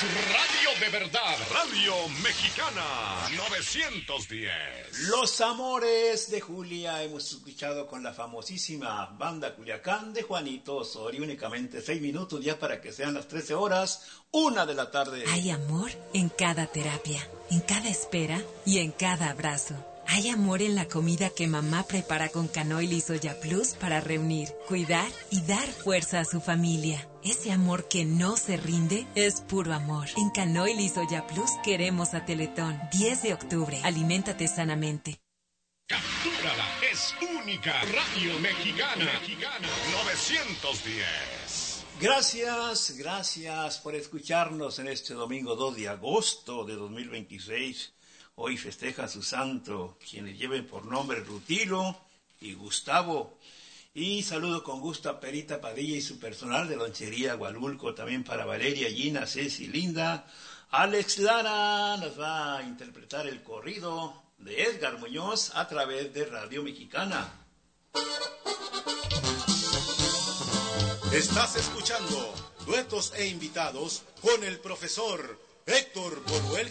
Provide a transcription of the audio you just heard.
radio de verdad, Radio Mexicana 910. Los amores de Julia hemos escuchado con la famosísima banda Culiacán de Juanito Osorio. Únicamente 6 minutos ya para que sean las 13 horas, 1 de la tarde. Hay amor en cada terapia, en cada espera y en cada abrazo. Hay amor en la comida que mamá prepara con Canoil y Soya Plus para reunir, cuidar y dar fuerza a su familia. Ese amor que no se rinde es puro amor. En Canoil y Soya Plus queremos a Teletón. 10 de octubre. Aliméntate sanamente. Captúrala, es única. Radio Mexicana 910. Gracias por escucharnos en este domingo 2 de agosto de 2026. Hoy festeja su santo, quienes lleven por nombre Rutilo y Gustavo. Y saludo con gusto a Perita Padilla y su personal de Lonchería Gualulco, también para Valeria, Gina, Ceci, Linda. Alex Lara nos va a interpretar el corrido de Edgar Muñoz a través de Radio Mexicana. Estás escuchando Duetos e Invitados con el profesor Héctor Boruel